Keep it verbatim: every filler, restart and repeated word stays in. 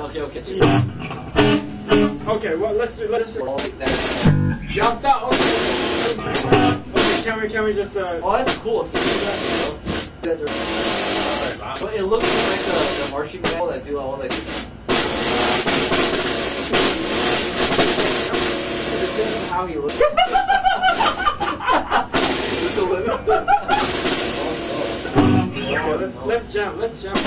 Okay, okay. So okay, well let's do let's do. Exactly. Yeah, that okay. Okay, can we can we just uh? Oh, that's cool. Can you do that, you know? But it looks like the, the marching band that do all like. How he looks. Okay, let's let's jam, let's jam.